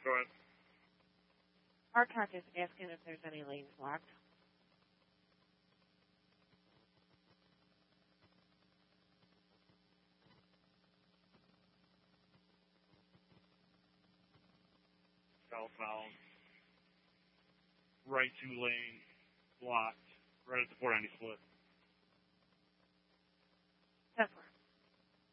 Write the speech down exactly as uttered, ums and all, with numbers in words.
Go ahead. Arcock is asking if there's any lanes locked. Southbound. Right two lane blocked. Right at the four ninety split.